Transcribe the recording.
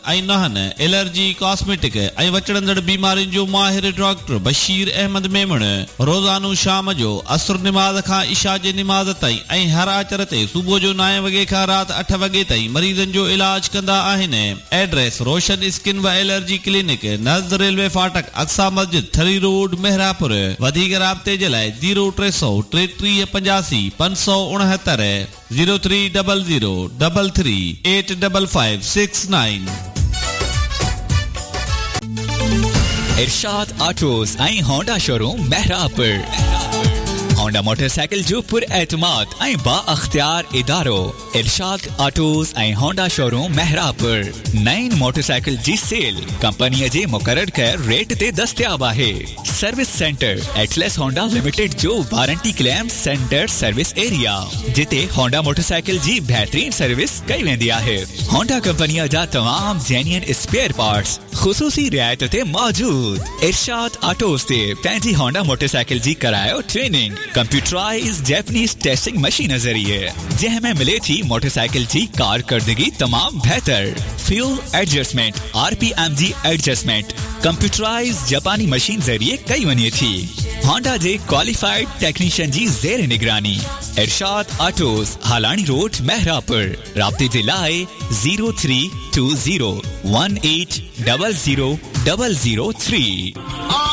ऐं नहन allergy cosmetic ऐं वचड़ंदड़ बीमारियुनि जो माहिर डॉक्टर बशीर अहमद मेमण रोज़ानो शाम जो असर निमाज़ खां इशा जे निमाज़ ताईं ऐं हर आचर ते सुबुह जो 9 वॻे खां राति 8 वॻे ताईं मरीज़नि जो इलाज कंदा आहिनि। एड्रेस रोशन स्किन व एलर्जी क्लिनिक नज़द रेलवे फाटक अक्सा मस्जिद थरी रोड मेहरापुर। वधीक राब्ते जे लाइ 0300 33 85 569 0300 33 855 69। इरशाद ऑटोज ऐं Honda showroom Mehrabpur. Honda motorcycle जो पुर एतमाद ऐं बाअख्तियार इदारो इरशाद ऑटोज ऐं होंडा शोरूम मेहरापुर। नईं मोटरसाइकिल जी सेल कंपनी जे मुकर्रर कयल रेट ते दस्तयाब आहे। Service centre Atlas Honda limited जो warranty claim centre service area जिते होंडा मोटरसाइकिल जी बेहतरीन सर्विस कई वेंदी आहे। होंडा कंपनी जा तमाम जेन्युइन स्पेयर पार्ट्स खुसूसी रियायत ते मौजूद। इरशाद ऑटोज ते पंहिंजी होंडा मोटरसाइकिल जी करायो training computerised Japanese testing machine ज़रिए जंहिंमें मिले थी मोटरसाइकिल जी कारकर्दगी तमाम बेहतर। Fuel adjustment RPMG adjustment computerised जापानी मशीन ज़रिए कई वञे थी। होंडा जे क्वालिफाइड टेक्नीशियन जी ज़ेर निगरानी। इरशाद ऑटोज हालानी रोड मेहरापुर। राब्ते जे लाइ 0320 18 00 003।